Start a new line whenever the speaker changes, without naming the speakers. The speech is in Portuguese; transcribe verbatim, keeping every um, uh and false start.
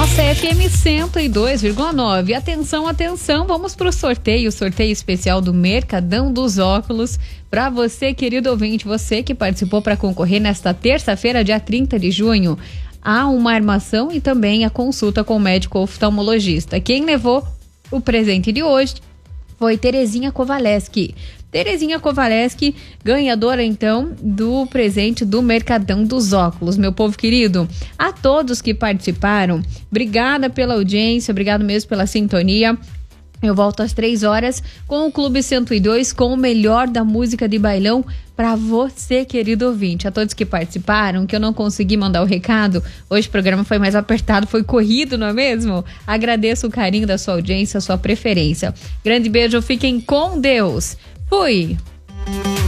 Nossa F M cento e dois vírgula nove. Atenção, atenção, vamos para o sorteio, sorteio especial do Mercadão dos Óculos. Para você, querido ouvinte, você que participou para concorrer nesta terça-feira, dia trinta de junho, há uma armação e também a consulta com o médico oftalmologista. Quem levou o presente de hoje foi Terezinha Kovaleski. Terezinha Kovaleski, ganhadora então do presente do Mercadão dos Óculos. Meu povo querido, a todos que participaram, obrigada pela audiência, obrigado mesmo pela sintonia. Eu volto às três horas com o Clube cento e dois, com o melhor da música de bailão para você, querido ouvinte. A todos que participaram, que eu não consegui mandar o recado, hoje o programa foi mais apertado, foi corrido, não é mesmo? Agradeço o carinho da sua audiência, a sua preferência. Grande beijo, fiquem com Deus. Fui!